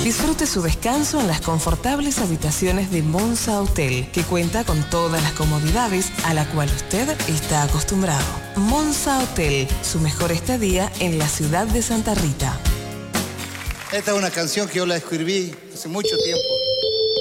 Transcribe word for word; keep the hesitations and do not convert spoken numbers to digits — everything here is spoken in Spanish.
Disfrute su descanso en las confortables habitaciones de Monza Hotel, que cuenta con todas las comodidades a la cual usted está acostumbrado. Monza Hotel, su mejor estadía en la ciudad de Santa Rita. Esta es una canción que yo la escribí hace mucho tiempo.